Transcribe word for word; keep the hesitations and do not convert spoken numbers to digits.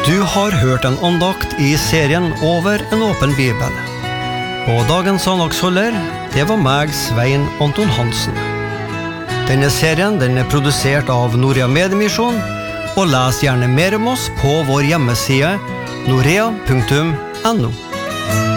Du har hørt en andakt i serien Over en åpen bibel. Og dagens andagsholder, det var meg, Svein Anton Hansen. Denne serien den er produsert av Norea Mediemisjon, og les gjerne mer om oss på vår hjemmeside norea punktum no.